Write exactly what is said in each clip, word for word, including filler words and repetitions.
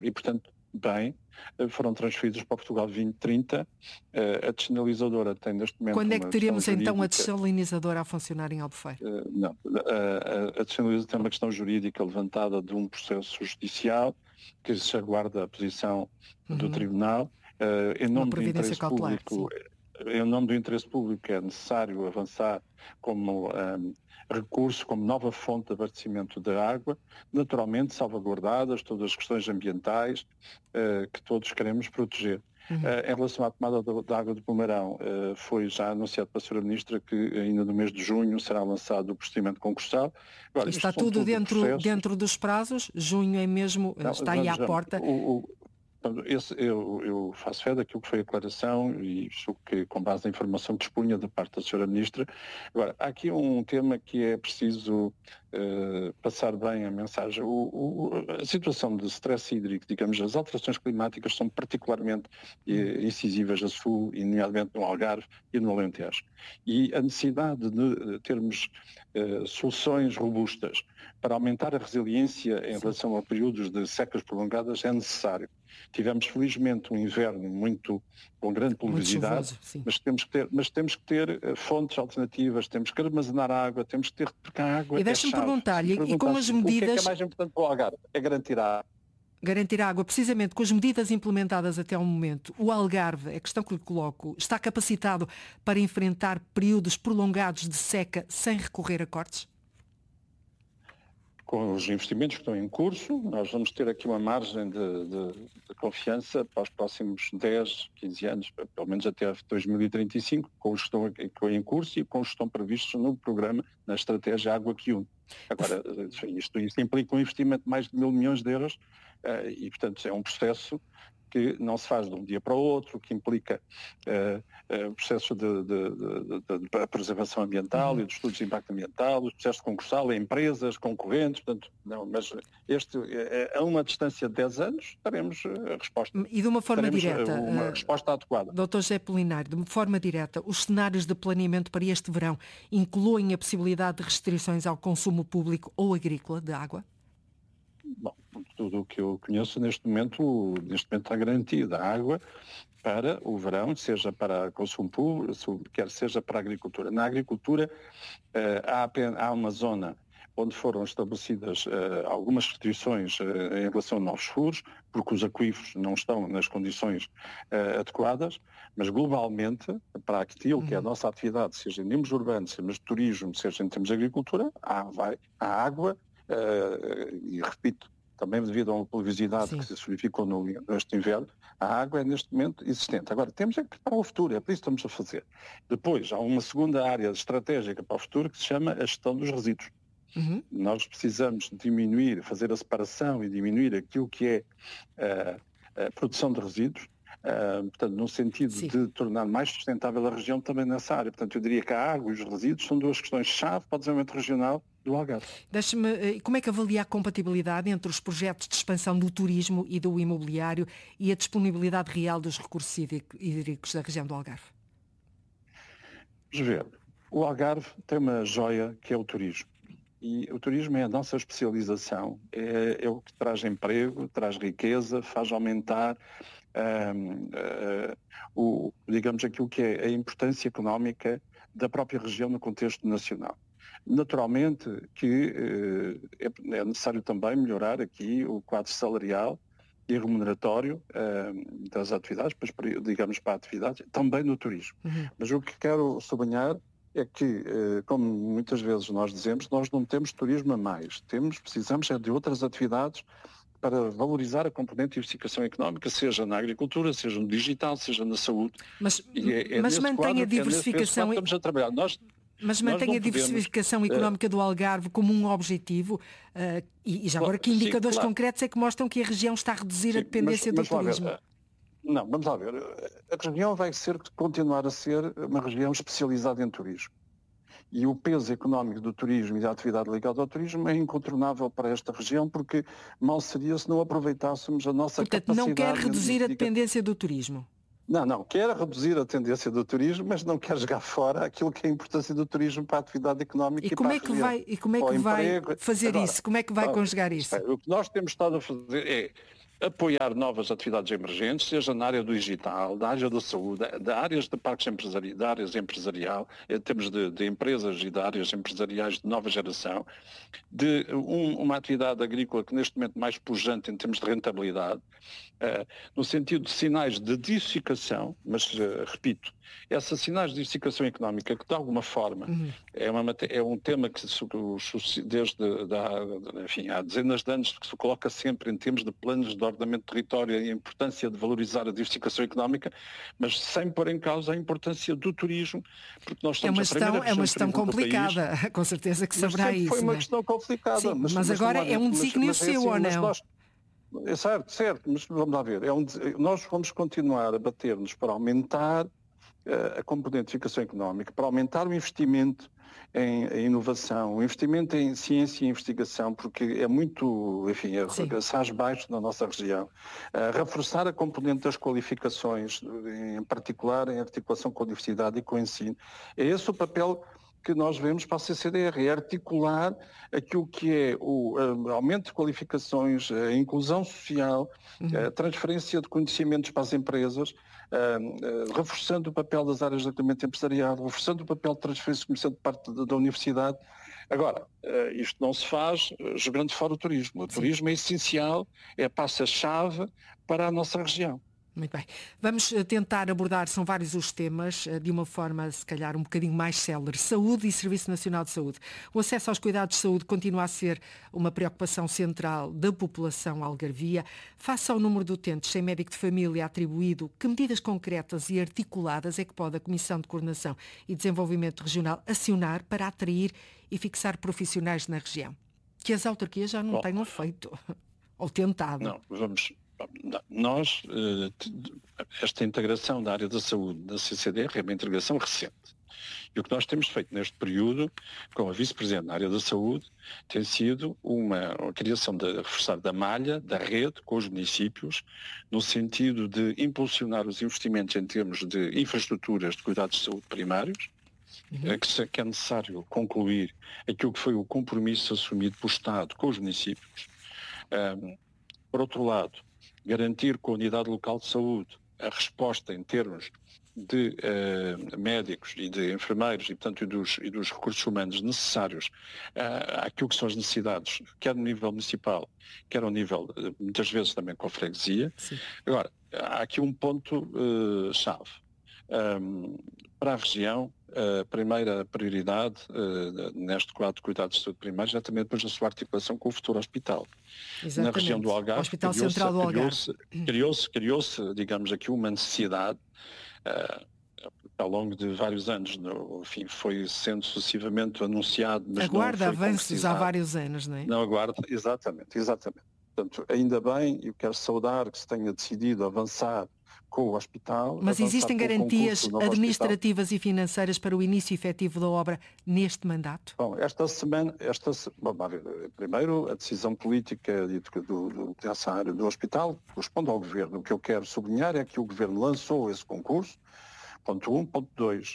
E, portanto, bem, foram transferidos para Portugal vinte trinta. A dessalinizadora tem neste momento... Quando é que teremos então jurídica. a dessalinizadora a funcionar em Albufeira? Não, a, a dessalinizadora tem uma questão jurídica levantada de um processo judicial que se aguarda a posição uhum. do Tribunal. Em nome do interesse cautelar, público... Sim. Em nome do interesse público é necessário avançar como um, recurso, como nova fonte de abastecimento de água, naturalmente salvaguardadas todas as questões ambientais uh, que todos queremos proteger. Uhum. Uh, em relação à tomada da água do Pomarão, uh, foi já anunciado pela senhora Ministra que ainda no mês de junho será lançado o procedimento concursal. Agora, está tudo, tudo dentro, dentro dos prazos? Junho é mesmo, Não, está aí à já, porta? O, o, Esse, eu, eu faço fé daquilo que foi a declaração e isso que, com base na informação que dispunha da parte da senhora Ministra. Agora, há aqui um tema que é preciso uh, passar bem a mensagem. O, o, a situação de stress hídrico, digamos, as alterações climáticas são particularmente uh, incisivas a sul, e nomeadamente no Algarve e no Alentejo. E a necessidade de termos uh, soluções robustas para aumentar a resiliência em Sim. relação a períodos de secas prolongadas é necessário. Tivemos felizmente um inverno muito com grande pluviosidade, mas temos que ter, mas temos que ter uh, fontes alternativas, temos que armazenar água, temos que ter porque a água. E deixa-me é perguntar-lhe, e com as medidas. O que é, que é mais importante para o Algarve? É garantir a água. Garantir a água, precisamente com as medidas implementadas até ao momento, o Algarve, a questão que lhe coloco, está capacitado para enfrentar períodos prolongados de seca sem recorrer a cortes? Com os investimentos que estão em curso, nós vamos ter aqui uma margem de, de, de confiança para os próximos dez, quinze anos, pelo menos até dois mil e trinta e cinco, com os que estão em curso e com os que estão previstos no programa, na estratégia Água que Une. Agora, isto, isto implica um investimento de mais de mil milhões de euros uh, e, portanto, é um processo que não se faz de um dia para o outro, que implica uh, uh, processo de, de, de, de, de preservação ambiental uhum. e de estudos de impacto ambiental, os processos concursal, empresas, concorrentes, portanto, não, mas este, é, a uma distância de dez anos, teremos a resposta. E de uma forma teremos direta, uma uh, resposta adequada. doutor José Polinário, de uma forma direta, os cenários de planeamento para este verão incluem a possibilidade de restrições ao consumo público ou agrícola de água? Bom, tudo o que eu conheço neste momento, neste momento está garantida a água para o verão, seja para consumo público, quer seja para a agricultura. Na agricultura uh, há, apenas, há uma zona onde foram estabelecidas uh, algumas restrições uh, em relação a novos furos, porque os aquíferos não estão nas condições uh, adequadas, mas globalmente, para aquilo uhum. que é a nossa atividade, seja em termos urbanos, seja de turismo, seja em termos de agricultura, há, vai, há água. Uh, e repito, também devido a uma pluviosidade Sim. que se verificou no, neste inverno, a água é neste momento existente. Agora, temos é que preparar o futuro, é por isso que estamos a fazer. Depois, há uma segunda área estratégica para o futuro que se chama a gestão dos resíduos. Uhum. Nós precisamos diminuir, fazer a separação e diminuir aquilo que é uh, a produção de resíduos, Uh, portanto, no sentido Sim. de tornar mais sustentável a região também nessa área. Portanto, eu diria que a água e os resíduos são duas questões-chave para o desenvolvimento regional do Algarve. Deixe-me, como é que avalia a compatibilidade entre os projetos de expansão do turismo e do imobiliário e a disponibilidade real dos recursos hídricos da região do Algarve? Vamos ver. O Algarve tem uma joia que é o turismo. E o turismo é a nossa especialização, é, é o que traz emprego, traz riqueza, faz aumentar um, uh, o, digamos, aquilo que é a importância económica da própria região no contexto nacional. Naturalmente que uh, é, é necessário também melhorar aqui o quadro salarial e remuneratório uh, das atividades, pois, digamos, para a atividade, também no turismo. Uhum. Mas o que quero sublinhar é que, como muitas vezes nós dizemos, nós não temos turismo a mais. Temos, precisamos é de outras atividades para valorizar a componente de diversificação económica, seja na agricultura, seja no digital, seja na saúde. Mas, é, é mas mantém a diversificação... É estamos a trabalhar. Nós, mas mantém a diversificação podemos, económica do Algarve como um objetivo uh, e, e já agora que indicadores sim, claro. concretos é que mostram que a região está a reduzir sim, a dependência mas, do mas turismo? Ver, Não, vamos lá ver. A região vai ser, continuar a ser uma região especializada em turismo. E o peso económico do turismo e da atividade ligada ao turismo é incontornável para esta região, porque mal seria se não aproveitássemos a nossa Portanto, capacidade... Portanto, não quer reduzir a dependência do turismo? Não, não. Quer reduzir a tendência do turismo, mas não quer jogar fora aquilo que é a importância do turismo para a atividade económica e, e como para é que vai E como é que vai fazer Agora, isso? Como é que vai não, conjugar isso? O que nós temos estado a fazer é apoiar novas atividades emergentes, seja na área do digital, da área da saúde, da áreas de parques empresariais, da áreas empresarial, em termos de, de empresas e de áreas empresariais de nova geração, de um, uma atividade agrícola que neste momento mais pujante em termos de rentabilidade, uh, no sentido de sinais de diversificação, mas uh, repito, esses sinais de diversificação económica que de alguma forma uhum. é, uma, é um tema que desde da, enfim, há dezenas de anos que se coloca sempre em termos de planos de ordenamento de território e a importância de valorizar a diversificação económica, mas sem pôr em causa a importância do turismo, porque nós somos é uma questão, é uma questão complicada, país, com certeza que saberá isso. Foi uma né? questão complicada. Sim, mas, mas, mas agora é um desígnio seu, é assim, ou não? Nós, é certo, certo, mas vamos lá ver. É um, nós vamos continuar a bater-nos para aumentar uh, a componente de diversificação económica, para aumentar o investimento em, em inovação, o investimento em ciência e investigação, porque é muito, enfim, é assaz baixo na nossa região. Uh, reforçar a componente das qualificações, em particular em articulação com a universidade e com o ensino. É esse o papel que nós vemos para a C C D R, é articular aquilo que é o uh, aumento de qualificações, a inclusão social, uhum. a transferência de conhecimentos para as empresas, uh, uh, reforçando o papel das áreas de desenvolvimento empresarial, reforçando o papel de transferência de conhecimento de parte da, da universidade. Agora, uh, isto não se faz uh, jogando fora o turismo. O Sim. turismo é essencial, é a passa-chave para a nossa região. Muito bem. Vamos tentar abordar, são vários os temas, de uma forma, se calhar, um bocadinho mais célere. Saúde e Serviço Nacional de Saúde. O acesso aos cuidados de saúde continua a ser uma preocupação central da população algarvia. Face ao número de utentes sem médico de família atribuído, que medidas concretas e articuladas é que pode a Comissão de Coordenação e Desenvolvimento Regional acionar para atrair e fixar profissionais na região? Que as autarquias já não Bom, tenham feito, ou tentado. Não, vamos... Nós, esta integração da área da saúde da C C D R é uma integração recente. E o que nós temos feito neste período, com a vice-presidente na área da saúde, tem sido uma, uma criação de reforçar da malha, da rede, com os municípios, no sentido de impulsionar os investimentos em termos de infraestruturas de cuidados de saúde primários, uhum. que, que é necessário concluir aquilo que foi o compromisso assumido pelo Estado com os municípios. Um, por outro lado, garantir com a unidade local de saúde a resposta em termos de uh, médicos e de enfermeiros e, portanto, e dos, e dos recursos humanos necessários uh, àquilo que são as necessidades, quer no nível municipal, quer ao nível, uh, muitas vezes também com a freguesia. Sim. Agora, há aqui um ponto uh, chave. Um, para a região, a primeira prioridade uh, neste quadro de cuidados de saúde primários é também depois a sua articulação com o futuro hospital. Exatamente. Na região do Algarve, o Hospital Central do Algarve. Criou-se, criou-se, criou-se, digamos aqui, uma necessidade, uh, ao longo de vários anos, no, enfim, foi sendo sucessivamente anunciado, mas aguarda não foi avanços há vários anos, não é? Não aguarda, exatamente, exatamente. Portanto, ainda bem, eu quero saudar que se tenha decidido avançar com o hospital. Mas existem garantias administrativas hospital. E financeiras para o início efetivo da obra neste mandato? Bom, esta semana, esta, bom, primeiro, a decisão política do, do, dessa área do hospital corresponde ao Governo. O que eu quero sublinhar é que o Governo lançou esse concurso, ponto um. Ponto dois,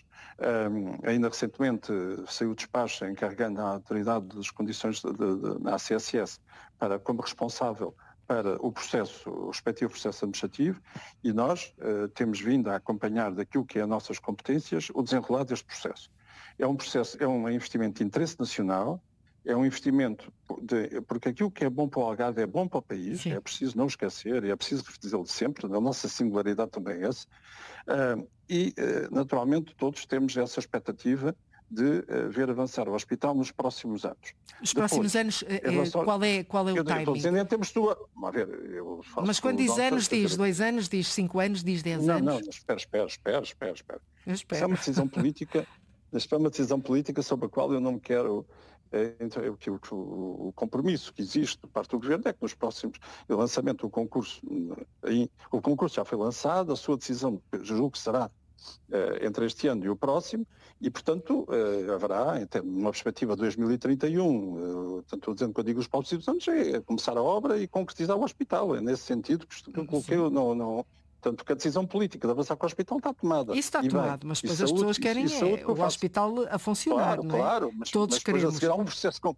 um, ainda recentemente saiu o despacho encarregando a autoridade das condições da A C S S para, como responsável para o processo, o respectivo processo administrativo, e nós uh, temos vindo a acompanhar daquilo que é as nossas competências o desenrolar deste processo. É um processo, é um investimento de interesse nacional, é um investimento, de, porque aquilo que é bom para o Algarve é bom para o país, Sim. é preciso não esquecer, é preciso dizê-lo sempre, a nossa singularidade também é essa, uh, e uh, naturalmente todos temos essa expectativa de uh, ver avançar o hospital nos próximos anos. Os próximos Depois, anos, uh, relação, qual é, qual é o eu, timing? Estou dizendo em termos de... Vamos ver, eu faço Mas quando diz anos, diz dizer... dois anos, diz cinco anos, diz dez não, anos? Não, não, espera, espera, espera, espera, espera. Isso é uma decisão política, isso é uma decisão política sobre a qual eu não me quero... É, então, é, o, o, o compromisso que existe por parte do Governo é que nos próximos... O lançamento do concurso... Aí, o concurso já foi lançado, a sua decisão, julgo que será Uh, entre este ano e o próximo, e portanto uh, haverá, em termos, uma perspectiva de dois mil e trinta e um, uh, portanto estou dizendo que eu digo os próximos anos, é começar a obra e concretizar o hospital, é nesse sentido que, que eu coloquei, não, não, tanto que a decisão política de avançar com o hospital está tomada. Isso está e tomado, bem, mas depois as saúde, pessoas querem é, o hospital a funcionar, claro, não é? Claro, mas, todos mas queremos. Depois a seguir há um processo,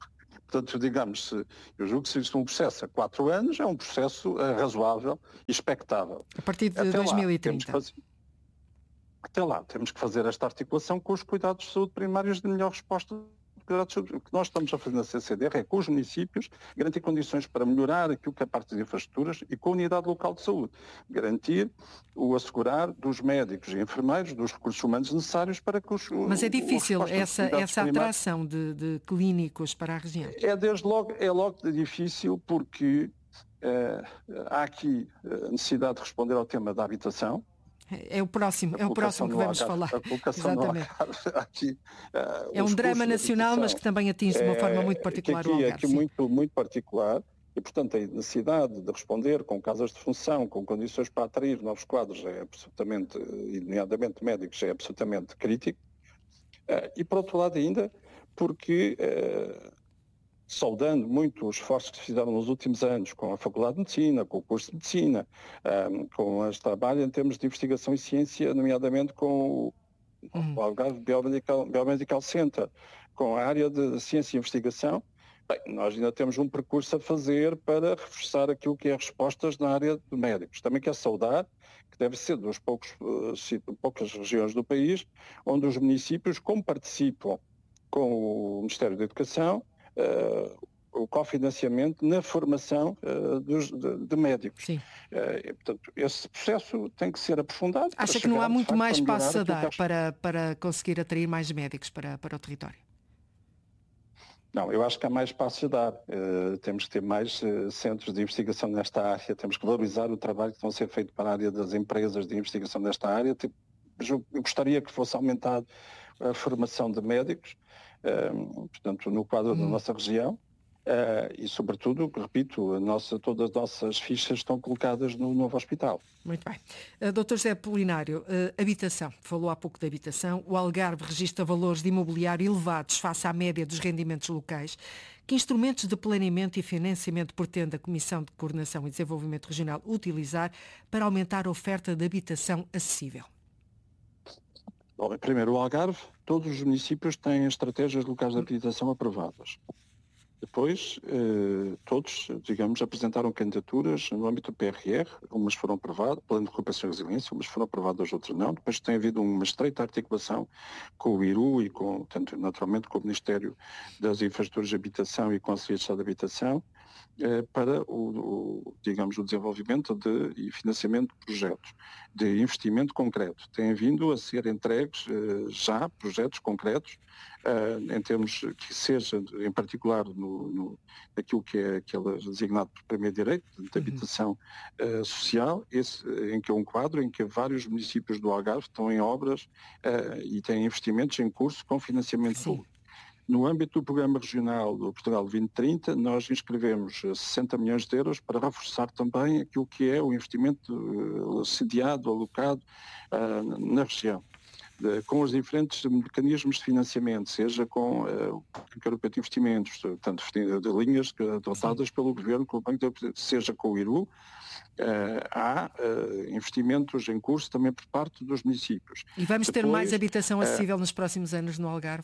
Portanto, digamos, eu julgo que se isto é um processo a quatro anos, é um processo uh, razoável e expectável. A partir de Até dois mil e trinta. Lá, temos que fazer, até lá, temos que fazer esta articulação com os cuidados de saúde primários de melhor resposta. O que nós estamos a fazer na C C D R é com os municípios garantir condições para melhorar aquilo que é a parte das infraestruturas e com a unidade local de saúde. Garantir o assegurar dos médicos e enfermeiros, dos recursos humanos necessários para que os... Mas é difícil essa, essa atração de, de clínicos para a região? É desde logo, é logo difícil porque eh, há aqui a necessidade de responder ao tema da habitação. É o próximo, é o próximo que vamos Algarve, falar. A colocação Exatamente. No Algarve, aqui, uh, é um drama nacional, mas que também atinge de uma é, forma muito particular que aqui, o Algarve. É aqui muito, muito particular e, portanto, a necessidade de responder com casas de função, com condições para atrair novos quadros, é absolutamente, e nomeadamente médicos, é absolutamente crítico. Uh, e, por outro lado ainda, porque... Uh, saudando muito os esforços que se fizeram nos últimos anos com a Faculdade de Medicina, com o curso de Medicina, um, com este trabalho em termos de investigação e ciência, nomeadamente com o, uhum. o Algarve Biomedical, Biomedical Center, com a área de ciência e investigação. Bem, nós ainda temos um percurso a fazer para reforçar aquilo que é respostas na área de médicos. Também quero saudar que deve ser dos poucos, uh, poucas regiões do país onde os municípios, como participam com o Ministério da Educação, Uh, o cofinanciamento na formação uh, dos, de, de médicos. Sim. Uh, e, portanto, esse processo tem que ser aprofundado. Acha que não há muito mais passos a dar para, para conseguir atrair mais médicos para, para o território? Não, eu acho que há mais passos a dar. Uh, temos que ter mais uh, centros de investigação nesta área, temos que valorizar o trabalho que estão a ser feito para a área das empresas de investigação nesta área. Eu gostaria que fosse aumentado a formação de médicos, Uh, portanto, no quadro hum. da nossa região, uh, e sobretudo, repito, a nossa, todas as nossas fichas estão colocadas no novo hospital. Muito bem. Uh, doutor José Polinário, uh, habitação, falou há pouco de habitação, o Algarve registra valores de imobiliário elevados face à média dos rendimentos locais. Que instrumentos de planeamento e financiamento pretende a Comissão de Coordenação e Desenvolvimento Regional utilizar para aumentar a oferta de habitação acessível? Bom, primeiro, o Algarve, todos os municípios têm estratégias locais de habitação aprovadas. Depois, eh, todos, digamos, apresentaram candidaturas no âmbito do P R R, umas foram aprovadas, Plano de Recuperação e Resiliência, umas foram aprovadas, outras não. Depois tem havido uma estreita articulação com o I R U e, com, tanto, naturalmente, com o Ministério das Infraestruturas de Habitação e com a Secretaria de Estado de Habitação, eh, para o, o, digamos, o desenvolvimento de, e financiamento de projetos, de investimento concreto. Têm vindo a ser entregues eh, já projetos concretos, Uh, em termos que seja, em particular, no, no, naquilo que é aquele designado por primeiro direito, de habitação uh, social, esse, em que é um quadro em que vários municípios do Algarve estão em obras uh, e têm investimentos em curso com financiamento público. No âmbito do Programa Regional do Portugal vinte trinta, nós inscrevemos sessenta milhões de euros para reforçar também aquilo que é o investimento uh, sediado, alocado uh, na região. De, com os diferentes mecanismos de financiamento, seja com uh, o Banco Europeu de Investimentos, tanto de, de linhas adotadas pelo Governo, com o Banco de, seja com o I R U, uh, há uh, investimentos em curso também por parte dos municípios. E vamos Depois, ter mais habitação acessível uh, nos próximos anos no Algarve?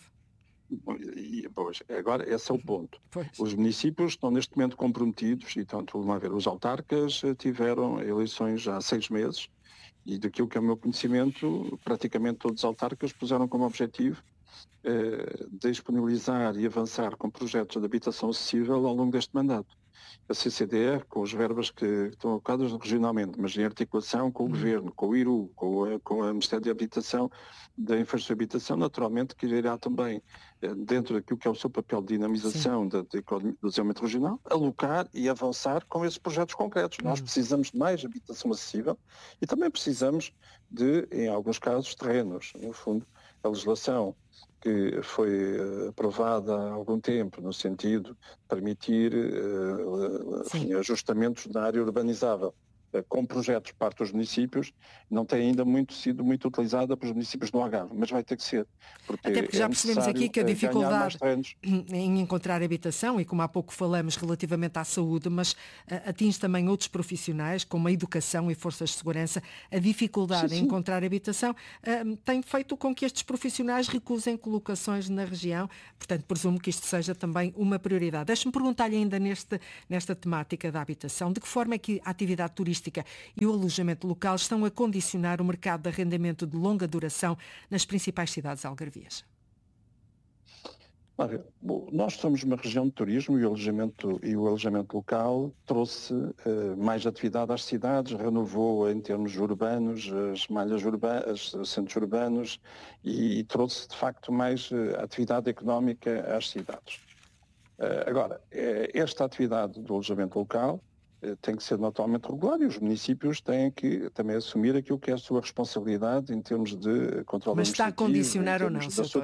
E, pois, agora esse é o ponto. Pois. Os municípios estão neste momento comprometidos, e tanto, vamos ver, os autarcas tiveram eleições já há seis meses, e daquilo que é o meu conhecimento, praticamente todos os autarcas puseram como objetivo eh, disponibilizar e avançar com projetos de habitação acessível ao longo deste mandato. A C C D R, com as verbas que estão alocadas regionalmente, mas em articulação com o uhum. Governo, com o I R U, com a, com a Ministério da Habitação, da Infraestrutura de Habitação, naturalmente que irá também, eh, dentro daquilo que é o seu papel de dinamização da, da economia, do desenvolvimento regional, alocar e avançar com esses projetos concretos. Uhum. Nós precisamos de mais habitação acessível e também precisamos de, em alguns casos, terrenos. No fundo, a legislação que foi uh, aprovada há algum tempo, no sentido de permitir uh, uh, ajustamentos na área urbanizável. com projetos por parte dos municípios, não tem ainda muito sido muito utilizada pelos municípios do Algarve, mas vai ter que ser. Porque Até porque já é percebemos aqui que a dificuldade terrenos... em encontrar habitação, e como há pouco falamos relativamente à saúde, mas uh, atinge também outros profissionais, como a educação e forças de segurança, a dificuldade sim, em sim. encontrar habitação uh, tem feito com que estes profissionais recusem colocações na região, portanto presumo que isto seja também uma prioridade. Deixe-me perguntar-lhe ainda neste, nesta temática da habitação, de que forma é que a atividade turística e o alojamento local estão a condicionar o mercado de arrendamento de longa duração nas principais cidades algarvias? Olha, bom, nós somos uma região de turismo e o alojamento, e o alojamento local trouxe uh, mais atividade às cidades, renovou em termos urbanos as malhas urbanas, os centros urbanos e, e trouxe de facto mais uh, atividade económica às cidades. Uh, agora, esta atividade do alojamento local tem que ser naturalmente regular e os municípios têm que também assumir aquilo que é a sua responsabilidade em termos de controle administrativo. Mas está a condicionar ou não, doutor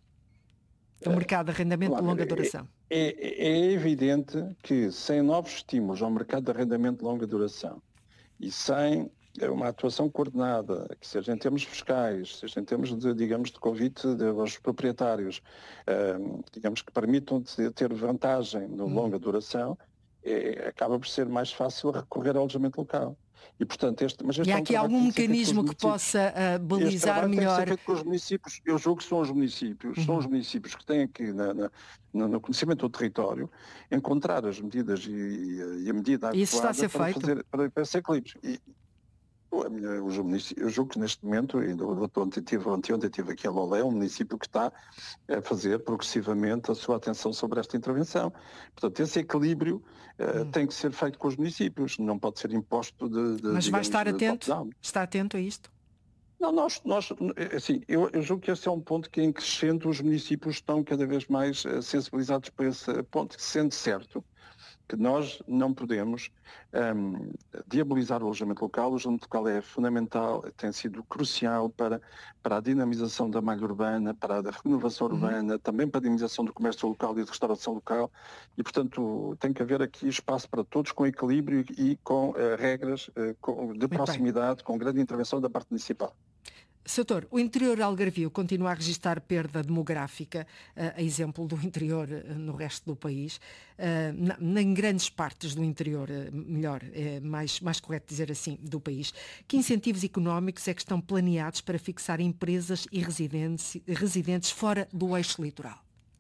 O mercado de arrendamento Claro, de longa duração? É, é, é evidente que sem novos estímulos ao mercado de arrendamento de longa duração e sem uma atuação coordenada, que seja em termos fiscais, seja em termos de, digamos, de convite aos proprietários, um, digamos, que permitam ter vantagem no Hum. longa duração, É, acaba por ser mais fácil recorrer ao alojamento local. E, portanto, este, mas este E há é um aqui algum mecanismo que possa uh, balizar melhor? Tem que ser feito com os municípios. Eu julgo que são os municípios, uhum. são os municípios que têm aqui na, na, no conhecimento do território encontrar as medidas e, e a medida adequada Isso está a ser para, feito? fazer, para, para esse equilíbrio. E, Os eu julgo que neste momento, e ontem tive, ontem tive aqui a Lolé, um município que está a fazer progressivamente a sua atenção sobre esta intervenção. Portanto, esse equilíbrio uh, hum. tem que ser feito com os municípios, não pode ser imposto de, de Mas digamos, vai estar atento? Está atento a isto? Não, nós, nós assim, eu, eu julgo que esse é um ponto que em crescendo os municípios estão cada vez mais uh, sensibilizados para esse ponto, sendo certo que nós não podemos um, diabolizar o alojamento local. O alojamento local é fundamental, tem sido crucial para, para a dinamização da malha urbana, para a renovação uhum. urbana, também para a dinamização do comércio local e da restauração local e, portanto, tem que haver aqui espaço para todos com equilíbrio e com uh, regras uh, com, de Muito proximidade, bem. com grande intervenção da parte municipal. Soutor, o interior algarvio continua a registrar perda demográfica, a exemplo do interior no resto do país, em grandes partes do interior, melhor, é mais, mais correto dizer assim, do país. Que incentivos económicos é que estão planeados para fixar empresas e residentes, residentes fora do eixo litoral?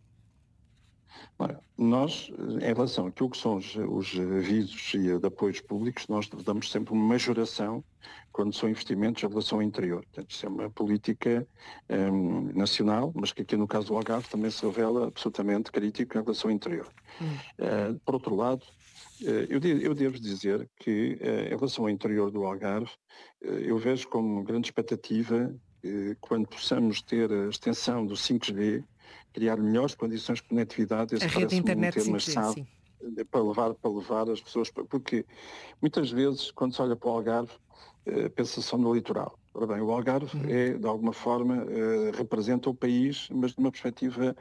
Ora, nós, em relação àquilo que são os, os avisos e de apoios públicos, nós damos sempre uma majoração quando são investimentos em relação ao interior. Portanto, isso é uma política um, nacional, mas que aqui no caso do Algarve também se revela absolutamente crítico em relação ao interior. Hum. Uh, por outro lado, uh, eu, de, eu devo dizer que uh, em relação ao interior do Algarve, uh, eu vejo como grande expectativa uh, quando possamos ter a extensão do cinco G, criar melhores condições de conectividade, esse a rede de internet um chave para levar, para levar as pessoas, porque muitas vezes quando se olha para o Algarve, uh, pensa só no litoral. Ora bem, o Algarve uhum. é, de alguma forma, uh, representa o país, mas de uma perspectiva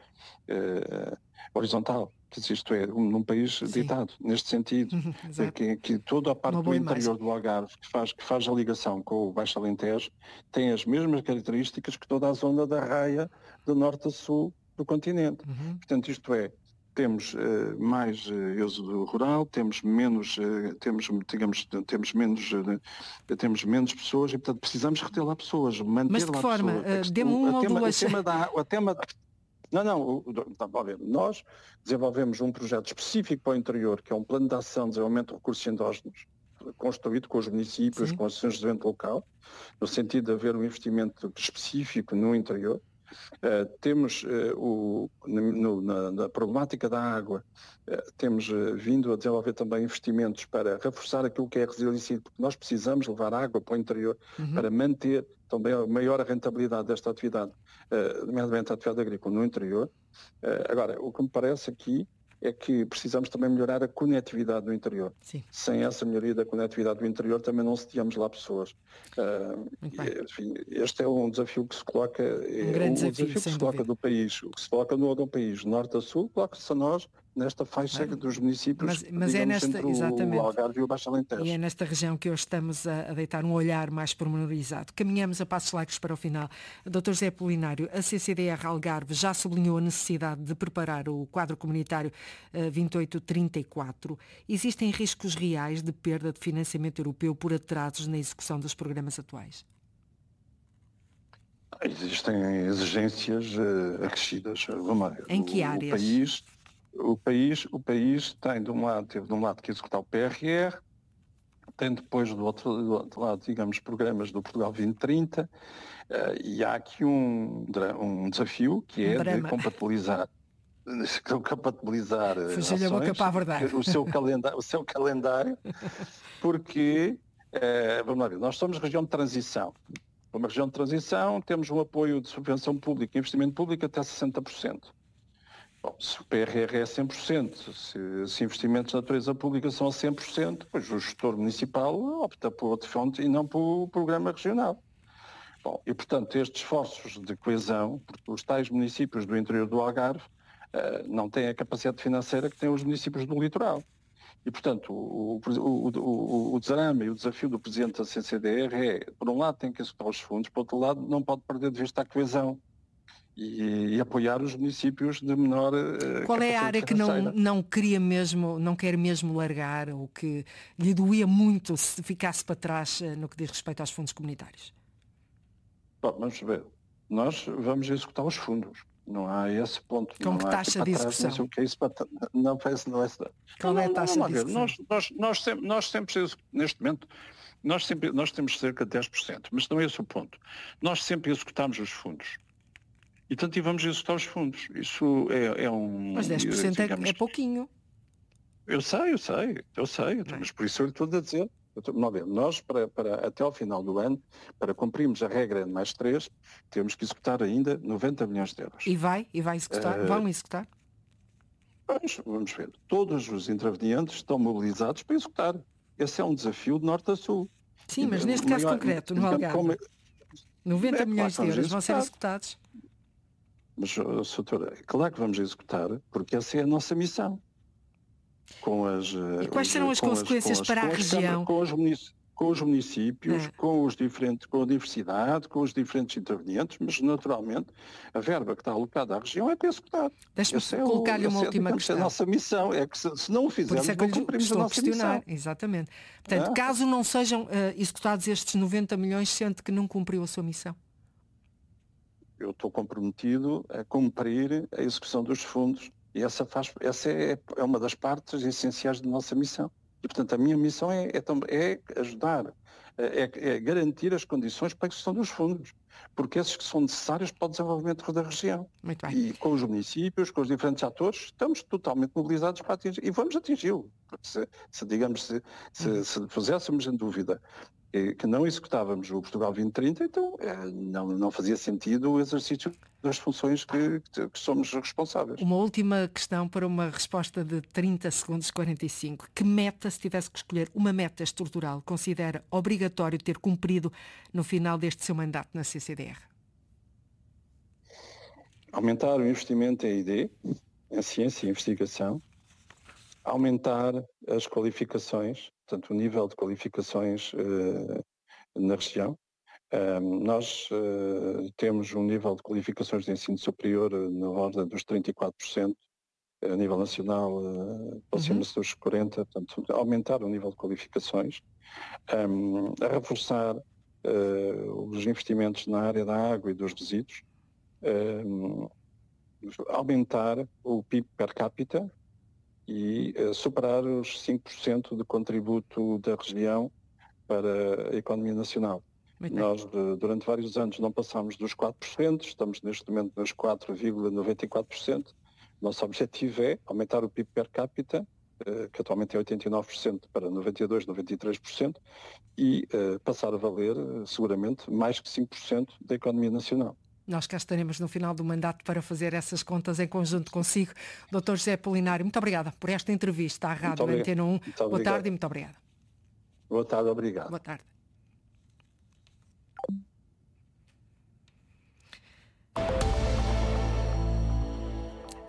uh, horizontal. Isto é, um, num país Sim. deitado, neste sentido, uhum, que, que toda a parte do interior imagem. do Algarve que faz, que faz a ligação com o Baixo Alentejo tem as mesmas características que toda a zona da raia de norte a sul do continente. Uhum. Portanto, isto é, temos uh, mais uh, êxodo rural, temos menos, uh, temos, digamos, temos menos, uh, temos menos pessoas e, portanto, precisamos reter lá pessoas, manter Mas de que lá forma? pessoas. Uh, Dê-me uma ou duas... O tema da... O tema da Não, não, o, o, nós desenvolvemos um projeto específico para o interior, que é um plano de ação de desenvolvimento de recursos endógenos, construído com os municípios, Sim. com as associações de desenvolvimento local, no sentido de haver um investimento específico no interior. Uh, temos uh, o, no, na, na problemática da água, uh, temos uh, vindo a desenvolver também investimentos para reforçar aquilo que é resiliência, porque nós precisamos levar água para o interior uhum. para manter também a maior rentabilidade desta atividade, uh, nomeadamente a atividade agrícola no interior. Uh, agora, o que me parece aqui é que precisamos também melhorar a conectividade do interior. Sim. Sem essa melhoria da conectividade do interior também não sediamos lá pessoas. Uh, enfim, este é um desafio que se coloca, um é grande um desafio, desafio que se dúvida. coloca do país, o que se coloca no, no país, norte a sul, coloca-se a nós nesta faixa Claro. dos municípios, Mas, mas é nesta, entre exatamente. o Algarve e o Baixo Alentejo. E é nesta região que hoje estamos a, a deitar um olhar mais pormenorizado. Caminhamos a passos largos para o final. doutor José Apolinário, a C C D R Algarve já sublinhou a necessidade de preparar o quadro comunitário uh, vinte e oito trinta e quatro. Existem riscos reais de perda de financiamento europeu por atrasos na execução dos programas atuais? Existem exigências uh, acrescidas. Vamos lá. Em que o, áreas? O país, o, país, o país tem de um lado, teve de um lado que executar o P R R, tem depois do outro, do outro lado, digamos, programas do Portugal vinte trinta, uh, e há aqui um, um desafio que é um de compatibilizar, compatibilizar Fugiu-lhe a boca para a verdade. o seu calendário, o seu calendário porque, uh, vamos lá ver, nós somos região de transição. Uma região de transição, temos um apoio de subvenção pública e investimento público até sessenta por cento. Bom, se o P R R é cem por cento, se, se investimentos de natureza pública são a cem por cento, pois o gestor municipal opta por outra fonte e não pelo programa regional. Bom, e portanto estes esforços de coesão, porque os tais municípios do interior do Algarve uh, não têm a capacidade financeira que têm os municípios do litoral. E, portanto, o, o, o, o desarame e o desafio do Presidente da C C D R é, por um lado, tem que executar os fundos, por outro lado, não pode perder de vista a coesão e, e apoiar os municípios de menor uh, Qual é a área que não, não queria mesmo, não quer mesmo largar, ou que lhe doía muito se ficasse para trás uh, no que diz respeito aos fundos comunitários? Bom, vamos ver. Nós vamos executar os fundos. Não há esse ponto. Com não que há taxa de execução? Não sei o que é isso para não parece não é. Qual não, é a não, taxa não, de execução? Nós, nós, nós, sempre, nós sempre, neste momento, nós, sempre, nós temos cerca de dez por cento, mas não é esse o ponto. Nós sempre executamos os fundos. E, portanto, e vamos executar os fundos. Isso é, é um... Mas dez por cento digamos, é, é pouquinho. Eu sei, eu sei, eu sei. Não. Mas por isso eu estou a dizer. Nós, para, para, até ao final do ano, para cumprirmos a regra N mais três, temos que executar ainda noventa milhões de euros. E vai? E vai executar? Uh, Vão executar? Vamos, vamos ver. Todos os intervenientes estão mobilizados para executar. Esse é um desafio de norte a sul. Sim, mas neste caso maior, concreto, no Algarve, como... noventa é, milhões claro, de euros vão ser executados. Mas, doutora, claro que vamos executar, porque essa é a nossa missão. Com as, e quais serão as consequências as, para a região? Com os, com os municípios, é. com, os diferentes, com a diversidade, com os diferentes intervenientes, mas naturalmente a verba que está alocada à região é para executar. Deixe-me é colocar-lhe uma é, última digamos, questão. A nossa missão é que se, se não o fizermos, é que não cumprimos a nossa missão. Exatamente. Portanto, é. caso não sejam uh, executados estes noventa milhões, sente que não cumpriu a sua missão? Eu estou comprometido a cumprir a execução dos fundos. E essa, faz, essa é, é uma das partes essenciais da nossa missão. E, portanto, a minha missão é, é, é ajudar, é, é garantir as condições para a execução dos fundos, porque esses que são necessários para o desenvolvimento da região. Muito bem. E com os municípios, com os diferentes atores, estamos totalmente mobilizados para atingir, e vamos atingi-lo. Se, se, digamos, se, se, se puséssemos em dúvida que não executávamos o Portugal vinte trinta, então não, não fazia sentido o exercício das funções que, que somos responsáveis. Uma última questão para uma resposta de trinta segundos, quarenta e cinco. Que meta, se tivesse que escolher uma meta estrutural, considera obrigatório ter cumprido no final deste seu mandato na C C D R? Aumentar o investimento em I D, em ciência e investigação, aumentar as qualificações, portanto o nível de qualificações uh, na região. Um, nós uh, temos um nível de qualificações de ensino superior uh, na ordem dos trinta e quatro por cento, a nível nacional uh, aproxima-se uhum. dos quarenta por cento, portanto aumentar o nível de qualificações, um, a reforçar uh, os investimentos na área da água e dos resíduos, um, aumentar o P I B per capita, e uh, superar os cinco por cento de contributo da região para a economia nacional. Nós, de, durante vários anos, não passámos dos quatro por cento, estamos neste momento nos quatro vírgula noventa e quatro por cento. Nosso objetivo é aumentar o P I B per capita, uh, que atualmente é oitenta e nove por cento, para noventa e dois por cento, noventa e três por cento, e uh, passar a valer, uh, seguramente, mais que cinco por cento da economia nacional. Nós cá estaremos no final do mandato para fazer essas contas em conjunto consigo. doutor José Apolinário, muito obrigada por esta entrevista à Rádio Antena um. Boa tarde e muito obrigada. Boa tarde, obrigado. Boa tarde.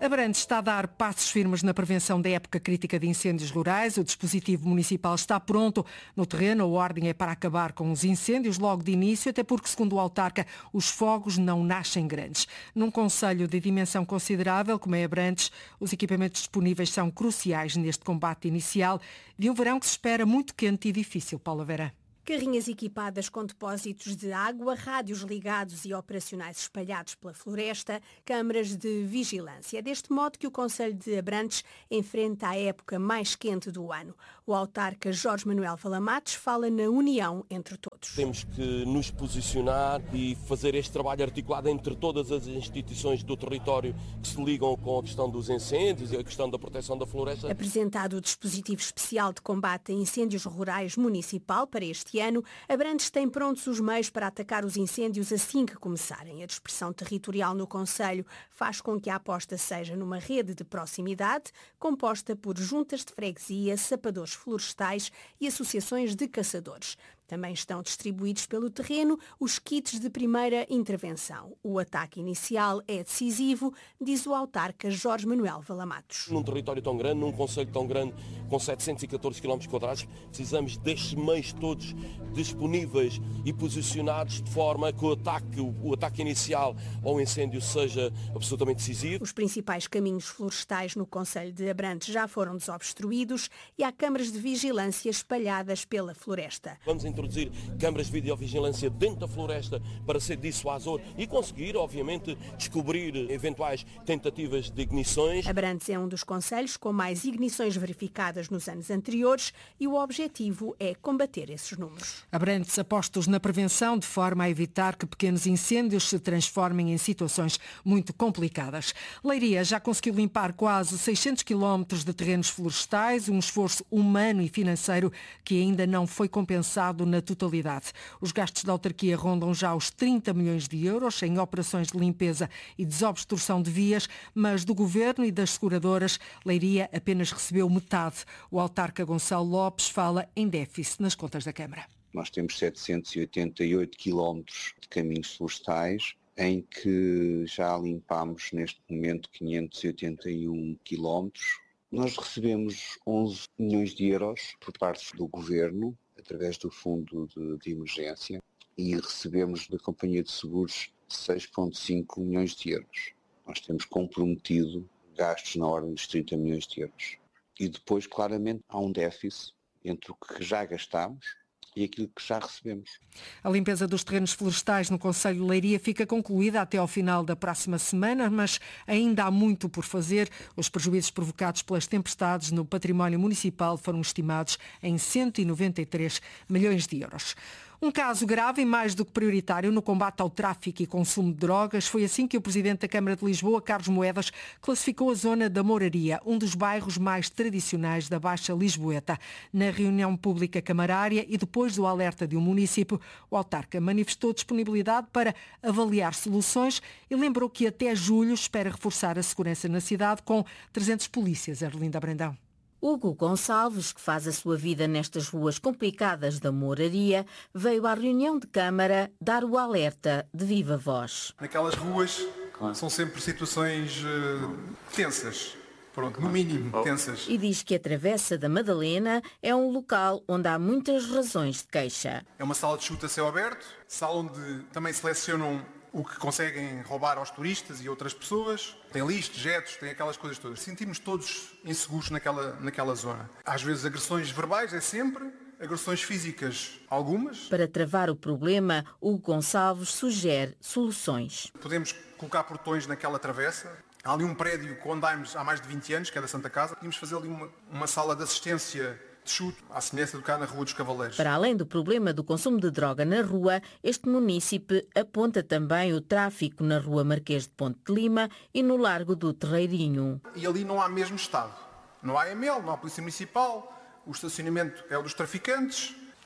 Abrantes está a dar passos firmes na prevenção da época crítica de incêndios rurais. O dispositivo municipal está pronto no terreno. A ordem é para acabar com os incêndios logo de início, até porque, segundo o autarca, os fogos não nascem grandes. Num concelho de dimensão considerável, como é Abrantes, os equipamentos disponíveis são cruciais neste combate inicial de um verão que se espera muito quente e difícil. Paula Vera. Carrinhas equipadas com depósitos de água, rádios ligados e operacionais espalhados pela floresta, câmaras de vigilância. É deste modo que o concelho de Abrantes enfrenta a época mais quente do ano. O autarca Jorge Manuel Valamatos fala na união entre todos. Temos que nos posicionar e fazer este trabalho articulado entre todas as instituições do território que se ligam com a questão dos incêndios e a questão da proteção da floresta. Apresentado o dispositivo especial de combate a incêndios rurais municipal para este ano, Abrantes tem prontos os meios para atacar os incêndios assim que começarem. A dispersão territorial no concelho faz com que a aposta seja numa rede de proximidade composta por juntas de freguesia, sapadores florestais e associações de caçadores. Também estão distribuídos pelo terreno os kits de primeira intervenção. O ataque inicial é decisivo, diz o autarca Jorge Manuel Valamatos. Num território tão grande, num concelho tão grande, com setecentos e catorze quilómetros quadrados, precisamos destes meios todos disponíveis e posicionados de forma que o ataque, o ataque inicial ao incêndio seja absolutamente decisivo. Os principais caminhos florestais no concelho de Abrantes já foram desobstruídos e há câmaras de vigilância espalhadas pela floresta. Vamos introduzir câmaras de videovigilância dentro da floresta para ser dissuasor e conseguir, obviamente, descobrir eventuais tentativas de ignições. Abrantes é um dos concelhos com mais ignições verificadas nos anos anteriores e o objetivo é combater esses números. Abrantes apostos na prevenção de forma a evitar que pequenos incêndios se transformem em situações muito complicadas. Leiria já conseguiu limpar quase seiscentos quilómetros de terrenos florestais, um esforço humano e financeiro que ainda não foi compensado na totalidade. Os gastos da autarquia rondam já os trinta milhões de euros em operações de limpeza e desobstrução de vias, mas do governo e das seguradoras, Leiria apenas recebeu metade. O autarca Gonçalo Lopes fala em déficit nas contas da Câmara. Nós temos setecentos e oitenta e oito quilómetros de caminhos florestais, em que já limpámos neste momento quinhentos e oitenta e um quilómetros. Nós recebemos onze milhões de euros por parte do governo, através do fundo de, de emergência, e recebemos da Companhia de Seguros seis vírgula cinco milhões de euros. Nós temos comprometido gastos na ordem dos trinta milhões de euros. E depois, claramente, há um déficit entre o que já gastámos e aquilo que já recebemos. A limpeza dos terrenos florestais no concelho de Leiria fica concluída até ao final da próxima semana, mas ainda há muito por fazer. Os prejuízos provocados pelas tempestades no património municipal foram estimados em cento e noventa e três milhões de euros. Um caso grave e mais do que prioritário no combate ao tráfico e consumo de drogas. Foi assim que o Presidente da Câmara de Lisboa, Carlos Moedas, classificou a zona da Mouraria, um dos bairros mais tradicionais da Baixa Lisboeta. Na reunião pública camarária e depois do alerta de um município, o autarca manifestou disponibilidade para avaliar soluções e lembrou que até julho espera reforçar a segurança na cidade com trezentos polícias. Arlinda Brandão. Hugo Gonçalves, que faz a sua vida nestas ruas complicadas da Mouraria, veio à reunião de Câmara dar o alerta de viva voz. Naquelas ruas são sempre situações uh, tensas, pronto, no mínimo tensas. E diz que a Travessa da Madalena é um local onde há muitas razões de queixa. É uma sala de chute a céu aberto, sala onde também selecionam o que conseguem roubar aos turistas e outras pessoas. Tem lixo, dejetos, tem aquelas coisas todas. Sentimos todos inseguros naquela, naquela zona. Às vezes agressões verbais, é sempre. Agressões físicas, algumas. Para travar o problema, Hugo Gonçalves sugere soluções. Podemos colocar portões naquela travessa. Há ali um prédio com andaime há mais de vinte anos, que é da Santa Casa. Podemos fazer ali uma, uma sala de assistência de chute, à semelhança do cá na Rua dos Cavaleiros. Para além do problema do consumo de droga na rua, este município aponta também o tráfico na Rua Marquês de Ponte de Lima e no Largo do Terreirinho. E ali não há mesmo Estado. Não há A M L, não há Polícia Municipal, o estacionamento é o dos traficantes.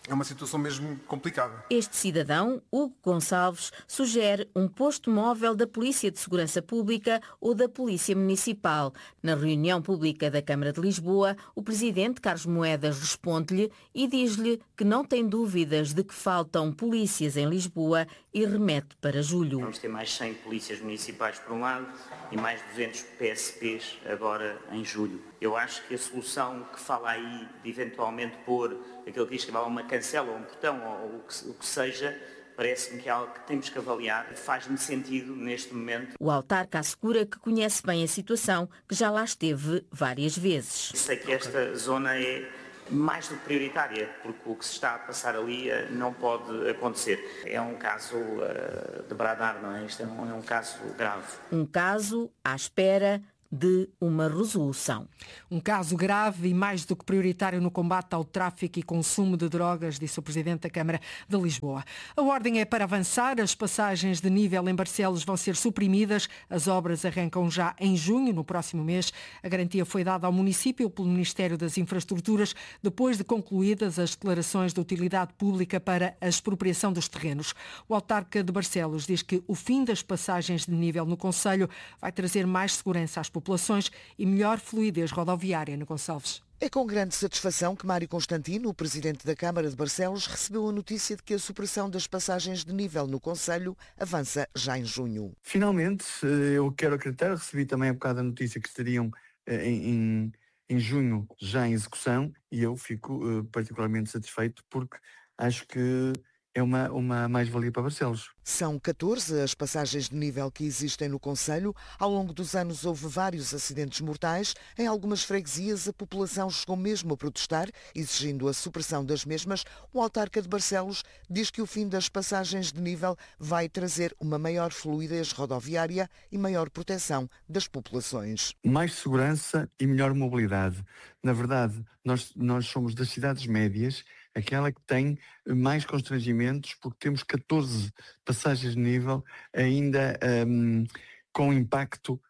é uma situação mesmo complicada. Este cidadão, Hugo Gonçalves, sugere um posto móvel da Polícia de Segurança Pública ou da Polícia Municipal. Na reunião pública da Câmara de Lisboa, o presidente Carlos Moedas responde-lhe e diz-lhe que não tem dúvidas de que faltam polícias em Lisboa e remete para julho. Vamos ter mais cem polícias municipais por um lado e mais duzentos P S Ps agora em julho. Eu acho que a solução que fala aí de eventualmente pôr aquilo que diz que vai uma cancela ou um portão ou o que, o que seja, parece-me que é algo que temos que avaliar. Faz-me sentido neste momento. O autarca assegura que conhece bem a situação, que já lá esteve várias vezes. Sei que esta zona é mais do que prioritária, porque o que se está a passar ali não pode acontecer. É um caso uh, de bradar, não é? Isto é um, é um caso grave. Um caso à espera de uma resolução. Um caso grave e mais do que prioritário no combate ao tráfico e consumo de drogas, disse o Presidente da Câmara de Lisboa. A ordem é para avançar, as passagens de nível em Barcelos vão ser suprimidas, as obras arrancam já em junho, no próximo mês. A garantia foi dada ao município pelo Ministério das Infraestruturas, depois de concluídas as declarações de utilidade pública para a expropriação dos terrenos. O autarca de Barcelos diz que o fim das passagens de nível no concelho vai trazer mais segurança às populações populações e melhor fluidez rodoviária no Gonçalves. É com grande satisfação que Mário Constantino, o Presidente da Câmara de Barcelos, recebeu a notícia de que a supressão das passagens de nível no concelho avança já em junho. Finalmente, eu quero acreditar, recebi também há bocado a notícia que estariam em, em, em junho já em execução e eu fico uh, particularmente satisfeito porque acho que é uma, uma mais-valia para Barcelos. São catorze as passagens de nível que existem no concelho. Ao longo dos anos houve vários acidentes mortais. Em algumas freguesias a população chegou mesmo a protestar, exigindo a supressão das mesmas. O autarca de Barcelos diz que o fim das passagens de nível vai trazer uma maior fluidez rodoviária e maior proteção das populações. Mais segurança e melhor mobilidade. Na verdade, nós, nós somos das cidades médias aquela que tem mais constrangimentos, porque temos catorze passagens de nível ainda um, com impacto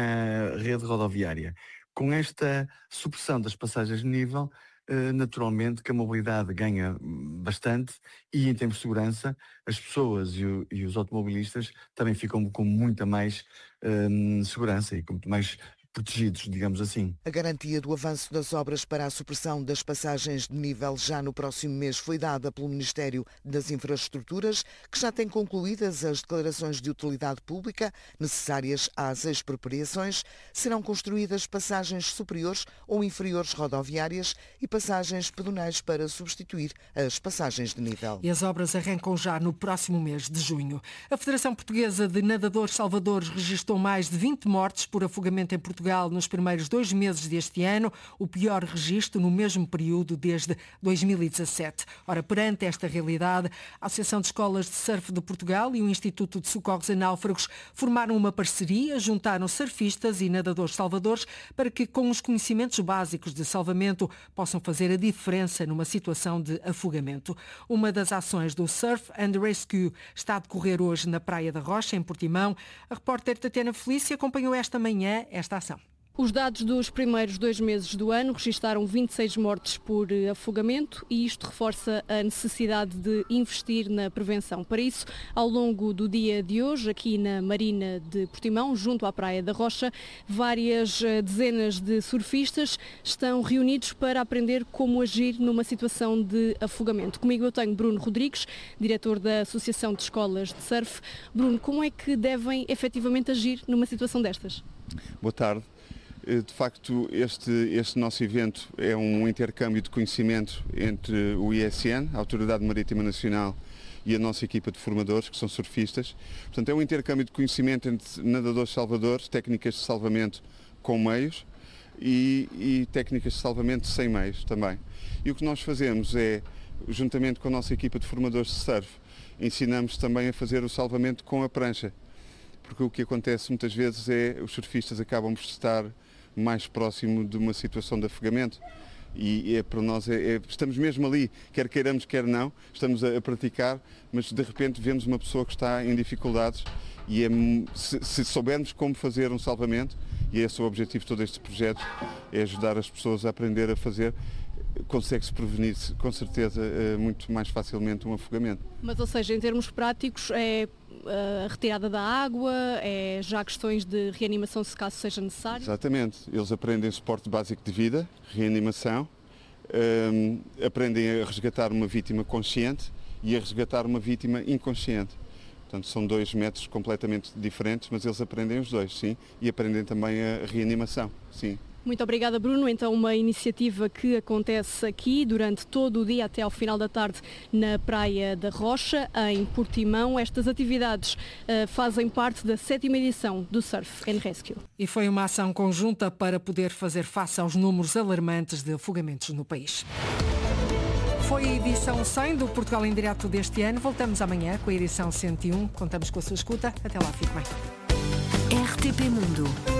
na rede rodoviária. Com esta supressão das passagens de nível, uh, naturalmente que a mobilidade ganha bastante e em termos de segurança, as pessoas e, o, e os automobilistas também ficam com muita mais um, segurança e com muito mais protegidos, digamos assim. A garantia do avanço das obras para a supressão das passagens de nível já no próximo mês foi dada pelo Ministério das Infraestruturas, que já tem concluídas as declarações de utilidade pública necessárias às expropriações. Serão construídas passagens superiores ou inferiores rodoviárias e passagens pedonais para substituir as passagens de nível. E as obras arrancam já no próximo mês de junho. A Federação Portuguesa de Nadadores Salvadores registrou mais de vinte mortes por afogamento em Portugal Portugal nos primeiros dois meses deste ano, o pior registro no mesmo período desde dois mil e dezassete. Ora, perante esta realidade, a Associação de Escolas de Surf de Portugal e o Instituto de Socorros a Náufragos formaram uma parceria, juntaram surfistas e nadadores salvadores para que, com os conhecimentos básicos de salvamento, possam fazer a diferença numa situação de afogamento. Uma das ações do Surf and Rescue está a decorrer hoje na Praia da Rocha, em Portimão. A repórter Tatiana Felícia acompanhou esta manhã esta ação. Os dados dos primeiros dois meses do ano registaram vinte e seis mortes por afogamento e isto reforça a necessidade de investir na prevenção. Para isso, ao longo do dia de hoje, aqui na Marina de Portimão, junto à Praia da Rocha, várias dezenas de surfistas estão reunidos para aprender como agir numa situação de afogamento. Comigo eu tenho Bruno Rodrigues, diretor da Associação de Escolas de Surf. Bruno, como é que devem efetivamente agir numa situação destas? Boa tarde. De facto, este, este nosso evento é um intercâmbio de conhecimento entre o I S N, a Autoridade Marítima Nacional, e a nossa equipa de formadores, que são surfistas. Portanto, é um intercâmbio de conhecimento entre nadadores salvadores, técnicas de salvamento com meios e, e técnicas de salvamento sem meios também. E o que nós fazemos é, juntamente com a nossa equipa de formadores de surf, ensinamos também a fazer o salvamento com a prancha. Porque o que acontece muitas vezes é os surfistas acabam por estar mais próximo de uma situação de afogamento e é, para nós é, é, estamos mesmo ali, quer queiramos, quer não, estamos a, a praticar, mas de repente vemos uma pessoa que está em dificuldades e é, se, se soubermos como fazer um salvamento, e esse é o objetivo de todo este projeto, é ajudar as pessoas a aprender a fazer consegue-se prevenir com certeza muito mais facilmente um afogamento. Mas, ou seja, em termos práticos, é a retirada da água, é já questões de reanimação se caso seja necessário? Exatamente, eles aprendem suporte básico de vida, reanimação, um, aprendem a resgatar uma vítima consciente e a resgatar uma vítima inconsciente. Portanto, são dois métodos completamente diferentes, mas eles aprendem os dois, sim, e aprendem também a reanimação, sim. Muito obrigada, Bruno. Então, uma iniciativa que acontece aqui durante todo o dia até ao final da tarde na Praia da Rocha, em Portimão. Estas atividades uh, fazem parte da sétima edição do Surf and Rescue. E foi uma ação conjunta para poder fazer face aos números alarmantes de afogamentos no país. Foi a edição cem do Portugal em Direto deste ano. Voltamos amanhã com a edição cento e um. Contamos com a sua escuta. Até lá, fique bem. R T P Mundo.